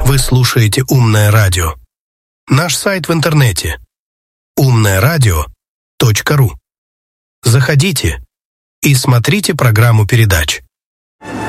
Вы слушаете «Умное радио». Наш сайт в интернете umnoradio.ru. Заходите и смотрите программу передач.